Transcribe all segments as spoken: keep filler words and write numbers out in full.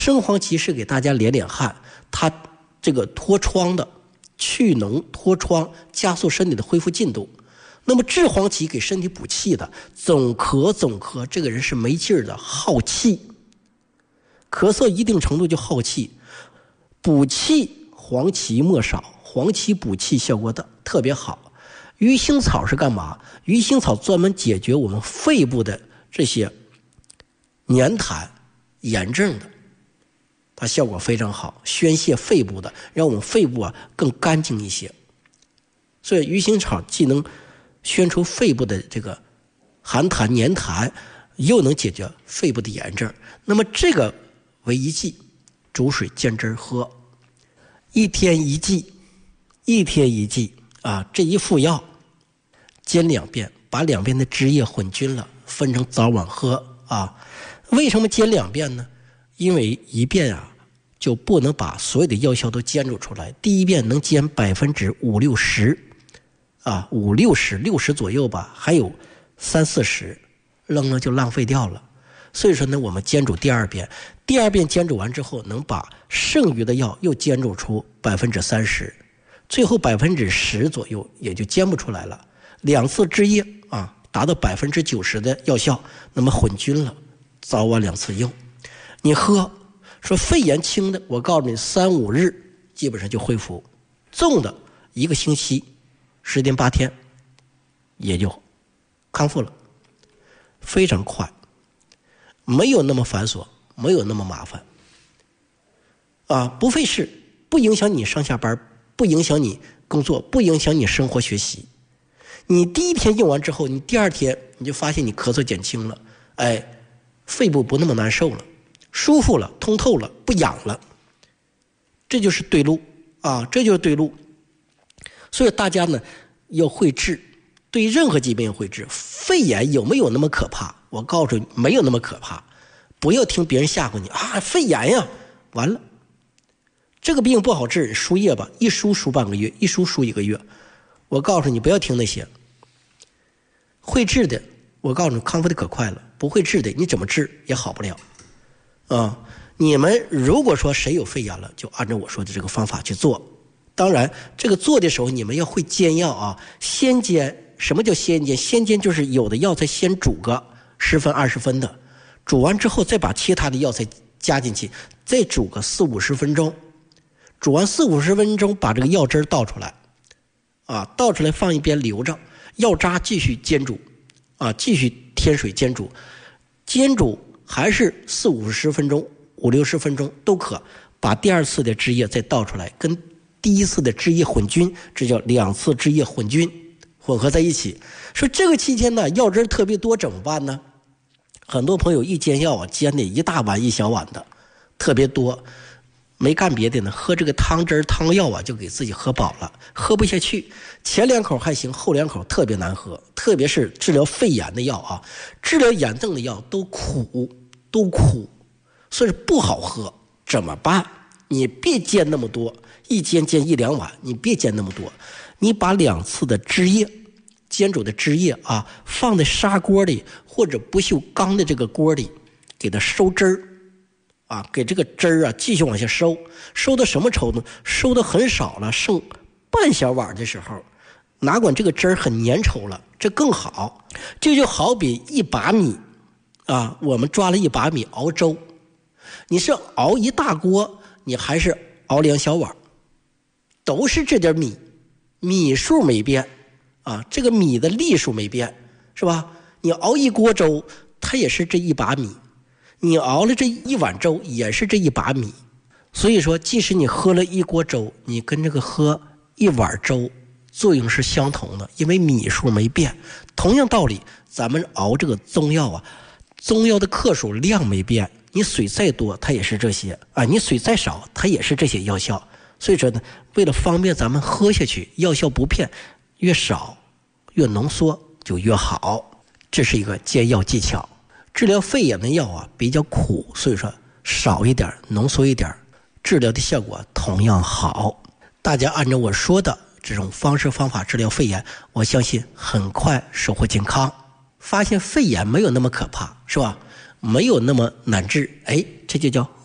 生黄芪是给大家连连汗，它这个脱疮的，去脓脱疮，加速身体的恢复进度。那么炙黄芪给身体补气的，总咳总咳，这个人是没劲儿的，耗气，咳嗽一定程度就耗气，补气黄芪莫少，黄芪补气效果的特别好。鱼腥草是干嘛？鱼腥草专门解决我们肺部的这些黏痰炎症的，它效果非常好，宣泄肺部的，让我们肺部啊更干净一些。所以鱼腥草既能宣除肺部的这个寒痰黏痰，又能解决肺部的炎症。那么这个为一剂，煮水煎汁喝，一天一剂，一天一剂啊，这一副药煎两遍，把两遍的汁液混均了，分成早晚喝啊。为什么煎两遍呢？因为一遍啊就不能把所有的药效都煎煮出来，第一遍能煎百分之五六十啊，五六十六十左右吧，还有三四十扔了就浪费掉了。所以说呢，我们煎煮第二遍，第二遍煎煮完之后，能把剩余的药又煎煮出百分之三十，最后百分之十左右也就煎不出来了。两次汁液啊，达到百分之九十的药效，那么混均了，早晚两次用。你喝，说肺炎轻的，我告诉你，三五日基本上就恢复；重的一个星期。十天八天也就康复了，非常快，没有那么繁琐，没有那么麻烦啊，不费事，不影响你上下班，不影响你工作，不影响你生活学习。你第一天用完之后，你第二天你就发现你咳嗽减轻了，哎，肺部不那么难受了，舒服了，通透了，不痒了，这就是对路啊，这就是对路。所以大家呢要会治，对任何疾病要会治。肺炎有没有那么可怕？我告诉你，没有那么可怕。不要听别人吓唬你啊，肺炎呀，完了，这个病不好治，输液吧，一输输半个月，一输输一个月。我告诉你，不要听那些。会治的，我告诉你，康复的可快了；不会治的，你怎么治也好不了啊。你们如果说谁有肺炎了，就按照我说的这个方法去做。当然这个做的时候你们要会煎药啊，先煎。什么叫先煎？先煎就是有的药材先煮个十分二十分的，煮完之后再把其他的药材加进去，再煮个四五十分钟，煮完四五十分钟把这个药汁倒出来啊，倒出来放一边留着，药渣继续煎煮啊，继续添水煎煮，煎煮还是四五十分钟五六十分钟都可，把第二次的汁液再倒出来，跟第一次的汁液混均，这叫两次汁液混均，混合在一起。说这个期间呢，药汁特别多怎么办呢？很多朋友一煎药啊，煎的一大碗一小碗的，特别多，没干别的呢，喝这个汤汁汤药啊，就给自己喝饱了，喝不下去。前两口还行，后两口特别难喝，特别是治疗肺炎的药啊，治疗炎症的药都苦，都苦，所以不好喝。怎么办？你别煎那么多，一煎煎一两碗，你别煎那么多，你把两次的汁液，煎煮的汁液啊，放在砂锅里或者不锈钢的这个锅里，给它收汁儿啊，给这个汁儿啊继续往下收，收到什么程度？收的很少了，剩半小碗的时候，哪管这个汁儿很粘稠了，这更好。这就好比一把米啊，我们抓了一把米熬粥，你是熬一大锅，你还是熬两小碗，都是这点米，米数没变啊，这个米的粒数没变，是吧？你熬一锅粥，它也是这一把米，你熬了这一碗粥，也是这一把米。所以说，即使你喝了一锅粥，你跟这个喝一碗粥作用是相同的，因为米数没变。同样道理，咱们熬这个中药啊，中药的克数量没变，你水再多它也是这些啊，你水再少它也是这些药效。所以说呢，为了方便咱们喝下去，药效不变，越少越浓缩就越好。这是一个煎药技巧。治疗肺炎的药啊比较苦，所以说少一点浓缩一点，治疗的效果同样好。大家按照我说的这种方式方法治疗肺炎，我相信很快收获健康。发现肺炎没有那么可怕，是吧？没有那么难治，哎，这就叫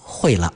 会了。